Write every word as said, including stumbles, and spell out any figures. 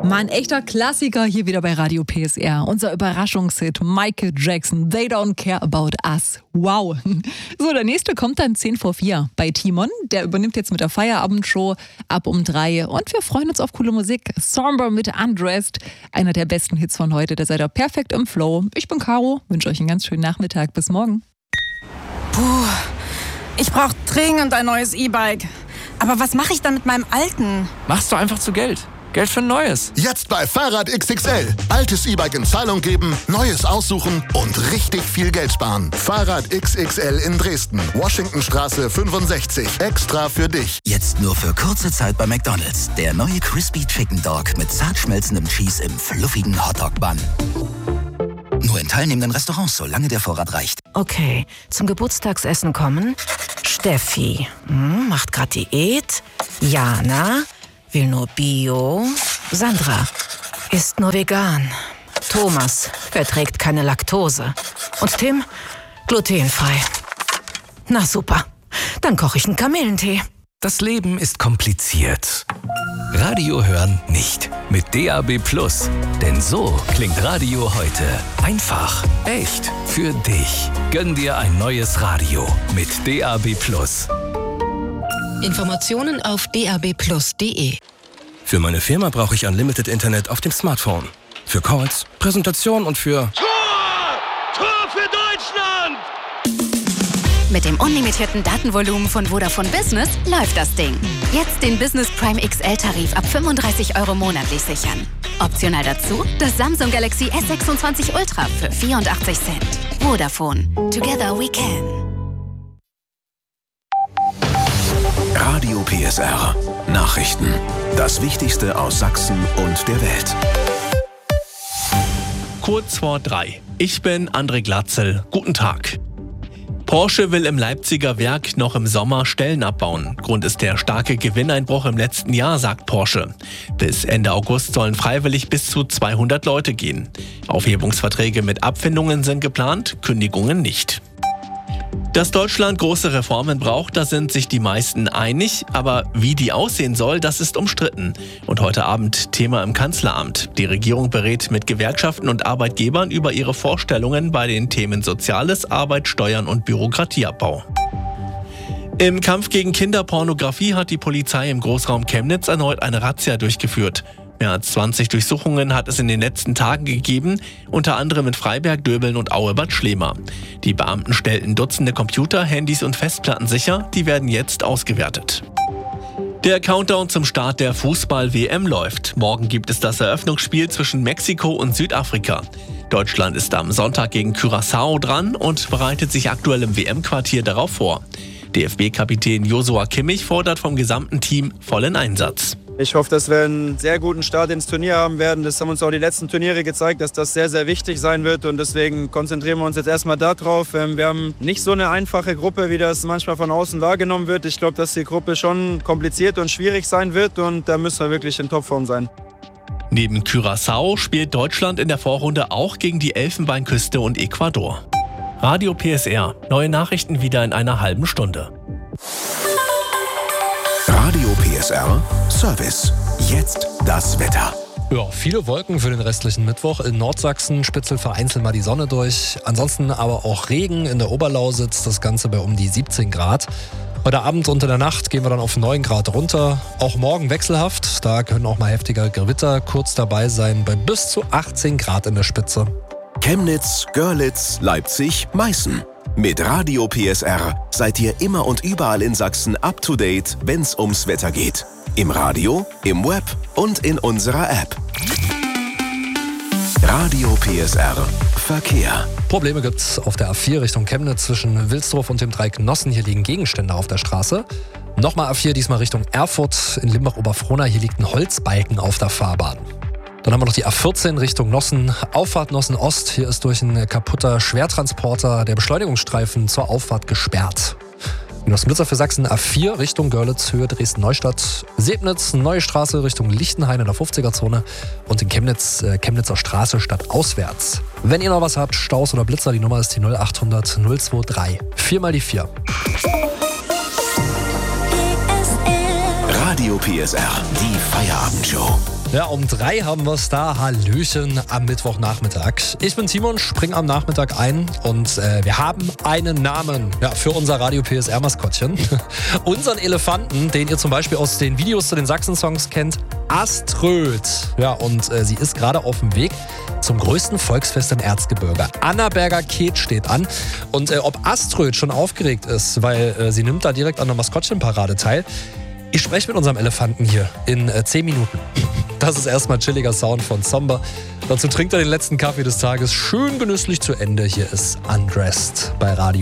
Mein echter Klassiker hier wieder bei Radio P S R. Unser Überraschungshit Michael Jackson, They Don't Care About Us. Wow. So, der nächste kommt dann zehn vor vier bei Timon. Der übernimmt jetzt mit der Feierabendshow ab um drei. Und wir freuen uns auf coole Musik. Somber mit Undressed. Einer der besten Hits von heute. Da seid ihr perfekt im Flow. Ich bin Caro. Wünsche euch einen ganz schönen Nachmittag. Bis morgen. Puh, ich brauche dringend ein neues E-Bike. Aber was mache ich dann mit meinem alten? Machst du einfach zu Geld. Geld für ein neues. Jetzt bei Fahrrad X X L. Altes E-Bike in Zahlung geben, neues aussuchen und richtig viel Geld sparen. Fahrrad X X L in Dresden. Washingtonstraße fünfundsechzig. Extra für dich. Jetzt nur für kurze Zeit bei McDonald's. Der neue Crispy Chicken Dog mit zart schmelzendem Cheese im fluffigen Hotdog-Bun. Nur in teilnehmenden Restaurants, solange der Vorrat reicht. Okay, zum Geburtstagsessen kommen. Steffi, hm, macht grad Diät. Jana will nur Bio. Sandra isst nur vegan. Thomas verträgt keine Laktose. Und Tim glutenfrei. Na super, dann koche ich einen Kamillentee. Das Leben ist kompliziert. Radio hören nicht. Mit D A B Plus. Denn so klingt Radio heute. Einfach, echt, für dich. Gönn dir ein neues Radio mit D A B Plus. Informationen auf d a b plus punkt d e. Für meine Firma brauche ich Unlimited Internet auf dem Smartphone. Für Calls, Präsentation und für... Tor! Tor für Deutschland! Mit dem unlimitierten Datenvolumen von Vodafone Business läuft das Ding. Jetzt den Business Prime X L-Tarif ab fünfunddreißig Euro monatlich sichern. Optional dazu das Samsung Galaxy S sechsundzwanzig Ultra für vierundachtzig Cent. Vodafone. Together we can. Radio P S R. Nachrichten. Das Wichtigste aus Sachsen und der Welt. Kurz vor drei. Ich bin André Glatzel. Guten Tag. Porsche will im Leipziger Werk noch im Sommer Stellen abbauen. Grund ist der starke Gewinneinbruch im letzten Jahr, sagt Porsche. Bis Ende August sollen freiwillig bis zu zweihundert Leute gehen. Aufhebungsverträge mit Abfindungen sind geplant, Kündigungen nicht. Dass Deutschland große Reformen braucht, da sind sich die meisten einig. Aber wie die aussehen soll, das ist umstritten. Und heute Abend Thema im Kanzleramt. Die Regierung berät mit Gewerkschaften und Arbeitgebern über ihre Vorstellungen bei den Themen Soziales, Arbeit, Steuern und Bürokratieabbau. Im Kampf gegen Kinderpornografie hat die Polizei im Großraum Chemnitz erneut eine Razzia durchgeführt. Mehr als zwanzig Durchsuchungen hat es in den letzten Tagen gegeben, unter anderem in Freiberg, Döbeln und Aue-Bad Schlema. Die Beamten stellten Dutzende Computer, Handys und Festplatten sicher, die werden jetzt ausgewertet. Der Countdown zum Start der Fußball-W M läuft. Morgen gibt es das Eröffnungsspiel zwischen Mexiko und Südafrika. Deutschland ist am Sonntag gegen Curaçao dran und bereitet sich aktuell im W M-Quartier darauf vor. D F B-Kapitän Joshua Kimmich fordert vom gesamten Team vollen Einsatz. Ich hoffe, dass wir einen sehr guten Start ins Turnier haben werden. Das haben uns auch die letzten Turniere gezeigt, dass das sehr, sehr wichtig sein wird. Und deswegen konzentrieren wir uns jetzt erstmal darauf. Wir haben nicht so eine einfache Gruppe, wie das manchmal von außen wahrgenommen wird. Ich glaube, dass die Gruppe schon kompliziert und schwierig sein wird. Und da müssen wir wirklich in Topform sein. Neben Curaçao spielt Deutschland in der Vorrunde auch gegen die Elfenbeinküste und Ecuador. Radio P S R. Neue Nachrichten wieder in einer halben Stunde. Radio P S R Service. Jetzt das Wetter. Ja, viele Wolken für den restlichen Mittwoch. In Nordsachsen spitzelt vereinzelt mal die Sonne durch. Ansonsten aber auch Regen in der Oberlausitz. Das Ganze bei um die siebzehn Grad. Heute Abend und in der Nacht gehen wir dann auf neun Grad runter. Auch morgen wechselhaft. Da können auch mal heftiger Gewitter kurz dabei sein. Bei bis zu achtzehn Grad in der Spitze. Chemnitz, Görlitz, Leipzig, Meißen. Mit Radio P S R seid ihr immer und überall in Sachsen up to date, wenn's ums Wetter geht. Im Radio, im Web und in unserer App. Radio P S R Verkehr. Probleme gibt's auf der A vier Richtung Chemnitz zwischen Wilsdorf und dem Dreieck Nossen. Hier liegen Gegenstände auf der Straße. Nochmal A vier, diesmal Richtung Erfurt in Limbach-Oberfrohna. Hier liegt ein Holzbalken auf der Fahrbahn. Dann haben wir noch die A vierzehn Richtung Nossen, Auffahrt Nossen Ost. Hier ist durch ein kaputter Schwertransporter der Beschleunigungsstreifen zur Auffahrt gesperrt. Genossensblitzer für Sachsen A vier Richtung Görlitz, Höhe Dresden-Neustadt, Sebnitz, Neue Straße Richtung Lichtenhain in der fünfziger-Zone und in Chemnitz, äh, Chemnitzer Straße stadtauswärts. Wenn ihr noch was habt, Staus oder Blitzer, die Nummer ist die null achthundert null drei. Vier mal die vier. Radio P S R, die Feierabendshow. Ja, um drei haben wir es da. Hallöchen am Mittwochnachmittag. Ich bin Timon, spring am Nachmittag ein und äh, wir haben einen Namen ja, für unser Radio P S R-Maskottchen. Unseren Elefanten, den ihr zum Beispiel aus den Videos zu den Sachsen-Songs kennt, Aströd. Ja, und äh, sie ist gerade auf dem Weg zum größten Volksfest im Erzgebirge. Annaberger Ket steht an. Und äh, ob Aströd schon aufgeregt ist, weil äh, sie nimmt da direkt an der Maskottchenparade teil. Ich spreche mit unserem Elefanten hier in äh, zehn Minuten. Das ist erstmal chilliger Sound von Somber. Dazu trinkt er den letzten Kaffee des Tages schön genüsslich zu Ende. Hier ist Undressed bei Radio